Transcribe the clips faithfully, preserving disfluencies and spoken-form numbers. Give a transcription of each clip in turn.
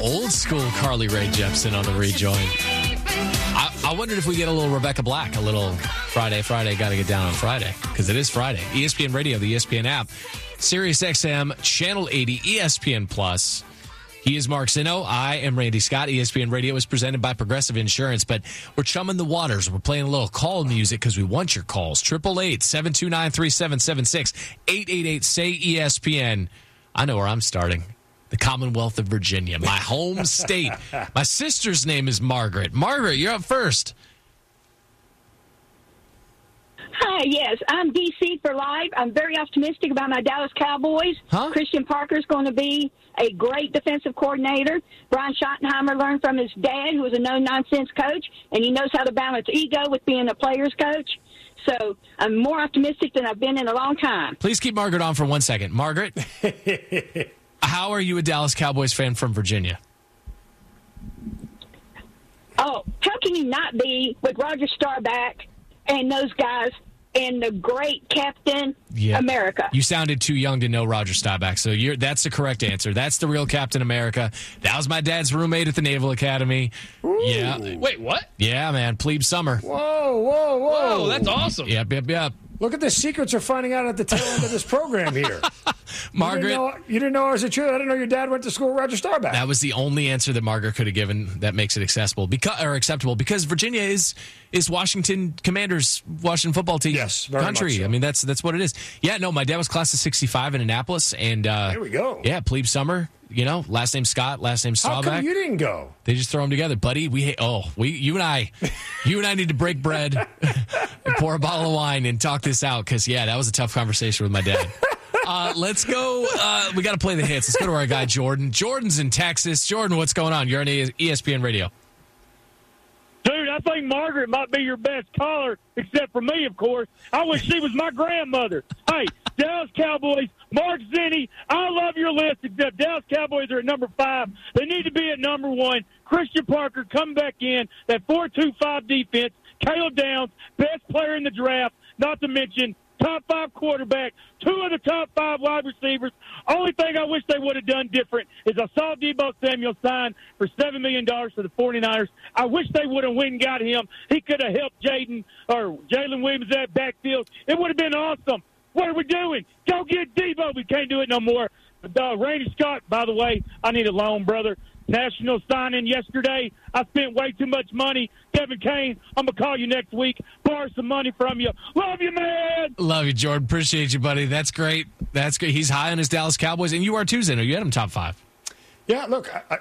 old school Carly Rae Jepsen on the rejoin. I, I wondered if we get a little Rebecca Black, a little Friday, Friday, got to get down on Friday, because it is Friday. E S P N Radio, the E S P N app, Sirius X M, Channel eighty, E S P N Plus. He is Mark Zinno. I am Randy Scott. E S P N Radio is presented by Progressive Insurance, but we're chumming the waters. We're playing a little call music because we want your calls. triple eight, seven two nine, three seven seven six, eight eight eight, say E S P N. I know where I'm starting. The Commonwealth of Virginia, my home state. My sister's name is Margaret. Margaret, you're up first. Hi, yes, I'm D C for life. I'm very optimistic about my Dallas Cowboys. Huh? Christian Parker's going to be a great defensive coordinator. Brian Schottenheimer learned from his dad, who was a no-nonsense coach, and he knows how to balance ego with being a player's coach. So I'm more optimistic than I've been in a long time. Please keep Margaret on for one second. Margaret, how are you a Dallas Cowboys fan from Virginia? Oh, how can you not be with Roger Staubach and those guys and the great Captain Yeah. America? You sounded too young to know Roger Staubach, so you're, that's the correct answer. That's the real Captain America. That was my dad's roommate at the Naval Academy. Ooh. Yeah. Wait, what? Yeah, man. Plebe Summer. Whoa, whoa, whoa. Oh, that's awesome. Yep, yep, yep. Look at the secrets we're finding out at the tail end of this program here. Margaret. You didn't know, you didn't know I was a true. I didn't know your dad went to school with Roger Staubach. That was the only answer that Margaret could have given that makes it accessible because or acceptable because Virginia is is Washington Commanders, Washington football team Yes, very country. much so. I mean that's that's what it is. Yeah, no, my dad was class of sixty-five in Annapolis, and uh, There we go. Yeah, Plebe Summer. You know, last name Scott, last name How Staubach. come you didn't go? They just throw them together, buddy. We oh we you and I, you and I need to break bread, and pour a bottle of wine, and talk this out because yeah, that was a tough conversation with my dad. Uh, let's go. Uh, we got to play the hits. Let's go to our guy Jordan. Jordan's in Texas. Jordan, what's going on? You're on E S P N Radio. Dude, I think Margaret might be your best caller, except for me, of course. I wish she was my grandmother. Hey, Dallas Cowboys, Mark Zinni, I love your list, except Dallas Cowboys are at number five. They need to be at number one. Christian Parker come back in, that four two five defense. Caleb Downs, best player in the draft, not to mention top five quarterback, two of the top five wide receivers. Only thing I wish they would have done different is I saw Deebo Samuel sign for seven million dollars to the 49ers. I wish they would have went and got him. He could have helped Jaden or Jalen Williams at backfield. It would have been awesome. What are we doing? Go get Deebo. We can't do it no more. Uh, Randy Scott, by the way, I need a loan, brother. National signing yesterday. I spent way too much money. Kevin Kane, I'm going to call you next week. Borrow some money from you. Love you, man. Love you, Jordan. Appreciate you, buddy. That's great. That's great. He's high on his Dallas Cowboys, and you are too, Zinno. You had him top five. Yeah, look, I, I,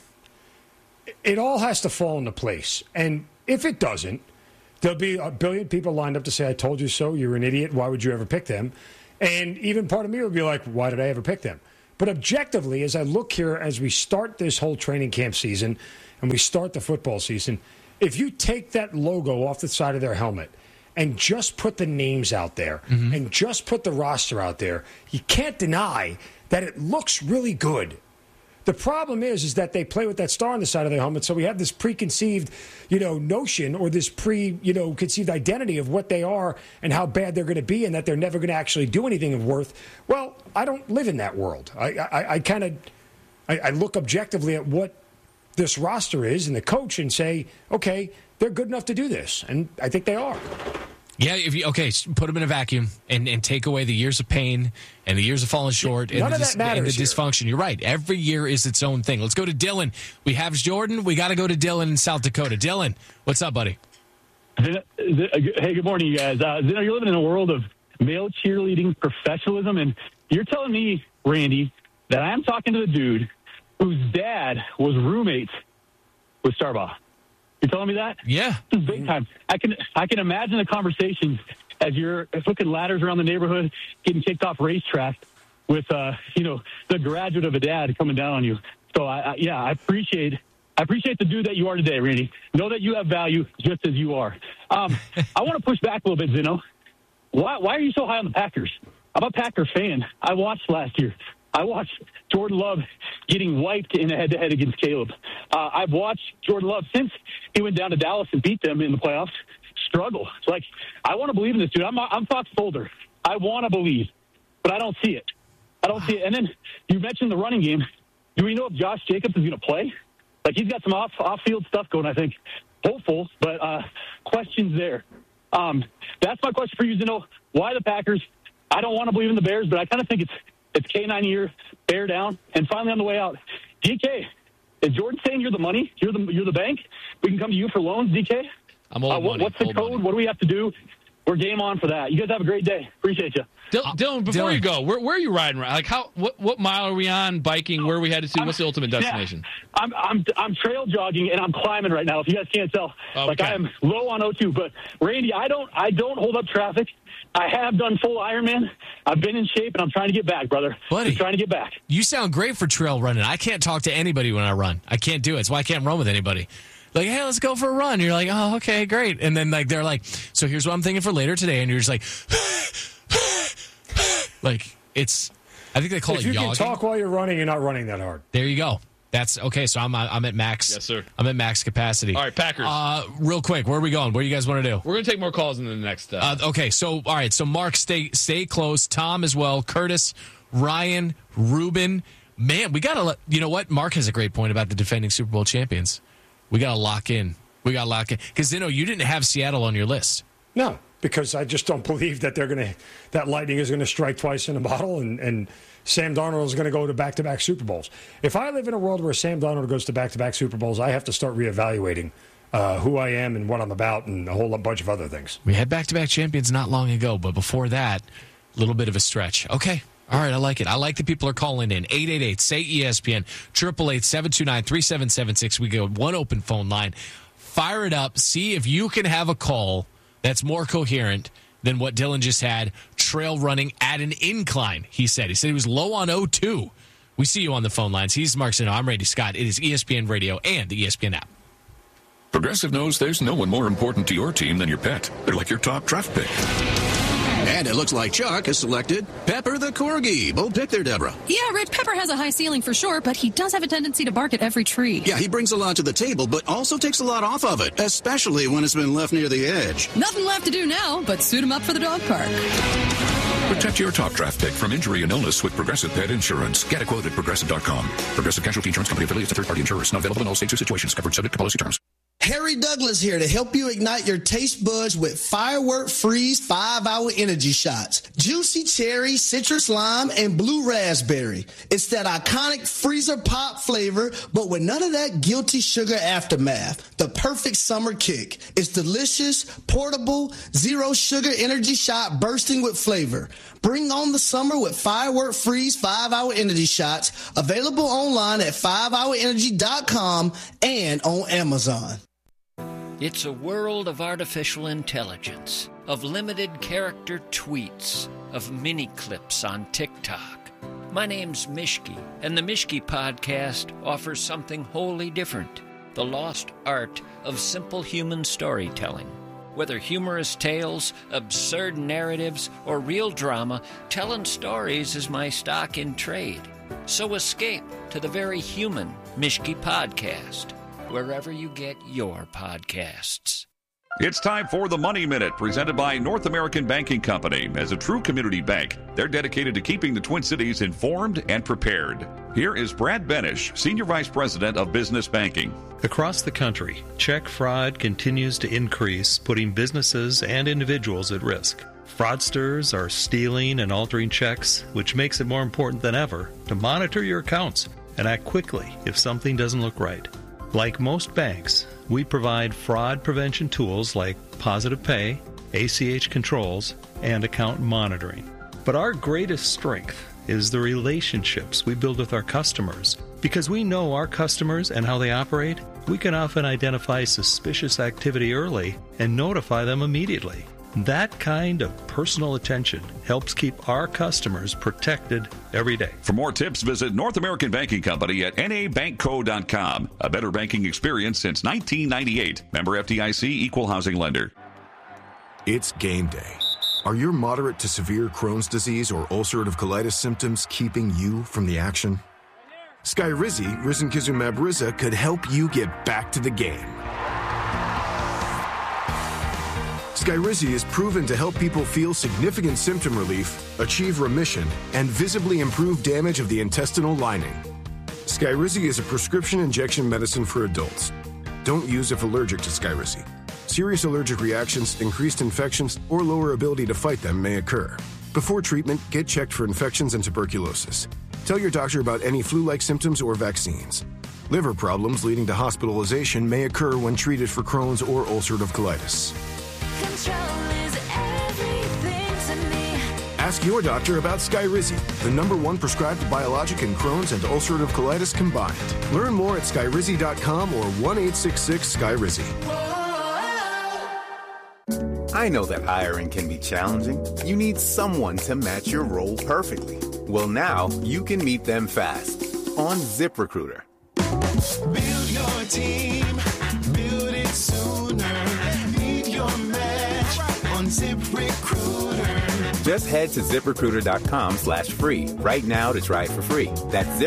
it all has to fall into place. And if it doesn't, there'll be a billion people lined up to say, I told you so, you're an idiot, why would you ever pick them? And even part of me will be like, why did I ever pick them? But objectively, as I look here, as we start this whole training camp season and we start the football season, if you take that logo off the side of their helmet and just put the names out there mm-hmm. and just put the roster out there, you can't deny that it looks really good. The problem is, is that they play with that star on the side of their helmet, so we have this preconceived, you know, notion or this pre, you know, conceived identity of what they are and how bad they're going to be, and that they're never going to actually do anything of worth. Well, I don't live in that world. I, I, I kind of, I, I look objectively at what this roster is and the coach and say, okay, they're good enough to do this, and I think they are. Yeah, if you okay, put them in a vacuum and, and take away the years of pain and the years of falling short None and, of the, that matters and the here. dysfunction. You're right. Every year is its own thing. Let's go to Dylan. We have Jordan. We got to go to Dylan in South Dakota. Dylan, what's up, buddy? Hey, good morning, you guys. Uh, you're living in a world of male cheerleading professionalism, and you're telling me, Randy, that I'm talking to the dude whose dad was roommates with Starbaugh. You're telling me that? Yeah. This is big time. I can I can imagine the conversations as you're looking ladders around the neighborhood, getting kicked off racetrack with, uh, you know, the graduate of a dad coming down on you. So, I, I, yeah, I appreciate I appreciate the dude that you are today, Randy. Know that you have value just as you are. Um, I want to push back a little bit, Zinno. Why, why are you so high on the Packers? I'm a Packer fan. I watched last year. I watched Jordan Love getting wiped in a head-to-head against Caleb. Uh, I've watched Jordan Love since he went down to Dallas and beat them in the playoffs struggle. It's like, I want to believe in this dude. I'm, I'm Fox Folder. I want to believe, but I don't see it. I don't see it. And then you mentioned the running game. do we know if Josh Jacobs is going to play? Like, he's got some off, off-field stuff going, I think. Hopeful, but uh, questions there. Um, that's my question for you, Zeno. Why the Packers? I don't want to believe in the Bears, but I kind of think it's it's K nine year, bear down. And finally, on the way out, D K, is Jordan saying you're the money? You're the you're the bank? We can come to you for loans, D K? I'm old uh, what, money. What's the old code? Money. What do we have to do? We're game on for that. You guys have a great day. Appreciate you. Dil- Dylan, before Dylan. you go, where, where are you riding? Like, how? What, what mile are we on? Biking? Where are we headed to? What's the ultimate destination? Yeah, I'm I'm I'm trail jogging and I'm climbing right now. If you guys can't tell, Okay. like I am low on O two. But Randy, I don't I don't hold up traffic. I have done full Ironman. I've been in shape and I'm trying to get back, brother. Buddy. Just trying to get back. You sound great for trail running. I can't talk to anybody when I run. I can't do it. It's why I can't run with anybody. Like, hey, let's go for a run. You're like, oh, okay, great. And then like they're like, so here's what I'm thinking for later today. And you're just like, like it's. I think they call If it you yogging. can talk while you're running, you're not running that hard. There you go. That's okay. So I'm I'm at max. Yes, sir. I'm at max capacity. All right, Packers. Uh, real quick, where are we going? What do you guys want to do? We're going to take more calls in the next. Uh, Uh, okay, so all right, so Mark, stay stay close. Tom as well. Curtis, Ryan, Ruben. Man, we gotta. let You know what? Mark has a great point about the defending Super Bowl champions. We gotta lock in. We gotta lock in because you know you didn't have Seattle on your list. No, because I just don't believe that they're going to that lightning is going to strike twice in a bottle, and, and Sam Darnold is going to go to back-to-back Super Bowls. If I live in a world where Sam Darnold goes to back-to-back Super Bowls, I have to start reevaluating uh, who I am and what I'm about, and a whole bunch of other things. We had back-to-back champions not long ago, but before that, a little bit of a stretch. Okay. All right, I like it. I like that people are calling in. eight eight eight, S A Y, E S P N, eight eight eight, seven two nine, three seven seven six. We got one open phone line. Fire it up. See if you can have a call that's more coherent than what Dylan just had. Trail running at an incline, he said. He said he was low on O two. We see you on the phone lines. He's Mark Zeno. I'm Randy Scott. It is E S P N Radio and the E S P N app. Progressive knows there's no one more important to your team than your pet. They're like your top draft pick. And it looks like Chuck has selected Pepper the Corgi. Bold pick there, Deborah. Yeah, Red Pepper has a high ceiling for sure, but he does have a tendency to bark at every tree. Yeah, he brings a lot to the table, but also takes a lot off of it, especially when it's been left near the edge. Nothing left to do now but suit him up for the dog park. Protect your top draft pick from injury and illness with Progressive Pet Insurance. Get a quote at Progressive dot com. Progressive Casualty Insurance Company affiliates and third-party insurers. Not available in all states or situations. Covered subject to policy terms. Harry Douglas here to help you ignite your taste buds with Firework Freeze five hour energy shots. Juicy cherry, citrus lime, and blue raspberry. It's that iconic freezer pop flavor, but with none of that guilty sugar aftermath. The perfect summer kick. It's delicious, portable, zero sugar energy shot bursting with flavor. Bring on the summer with Firework Freeze five hour energy shots. Available online at five hour energy dot com and on Amazon. It's a world of artificial intelligence, of limited character tweets, of mini clips on TikTok. My name's Mishki, and the Mishki Podcast offers something wholly different, the lost art of simple human storytelling. Whether humorous tales, absurd narratives, or real drama, telling stories is my stock in trade. So escape to the very human Mishki Podcast, wherever you get your podcasts. It's time for the Money Minute, presented by North American Banking Company. As a true community bank, they're dedicated to keeping the Twin Cities informed and prepared. Here is Brad Benish, Senior Vice President of Business Banking. Across the country, check fraud continues to increase, putting businesses and individuals at risk. Fraudsters are stealing and altering checks, which makes it more important than ever to monitor your accounts and act quickly if something doesn't look right. Like most banks, we provide fraud prevention tools like Positive Pay, A C H controls, and account monitoring. But our greatest strength is the relationships we build with our customers. Because we know our customers and how they operate, we can often identify suspicious activity early and notify them immediately. That kind of personal attention helps keep our customers protected every day. For more tips, visit North American Banking Company at N A bank co dot com. A better banking experience since nineteen ninety-eight. Member F D I C, Equal Housing Lender. It's game day. Are your moderate to severe Crohn's disease or ulcerative colitis symptoms keeping you from the action? Skyrizi, risankizumab Riza, could help you get back to the game. Skyrizi is proven to help people feel significant symptom relief, achieve remission, and visibly improve damage of the intestinal lining. Skyrizi is a prescription injection medicine for adults. Don't use if allergic to Skyrizi. Serious allergic reactions, increased infections, or lower ability to fight them may occur. Before treatment, get checked for infections and tuberculosis. Tell your doctor about any flu-like symptoms or vaccines. Liver problems leading to hospitalization may occur when treated for Crohn's or ulcerative colitis. Ask your doctor about Skyrizi, the number one prescribed biologic in Crohn's and ulcerative colitis combined. Learn more at skyrizi dot com or one eight six six Skyrizi. I know that hiring can be challenging. You need someone to match your role perfectly. Well, now you can meet them fast on ZipRecruiter. Build your team, build it sooner. Meet your match on ZipRecruiter. Just head to ZipRecruiter dot com slash free right now to try it for free. That's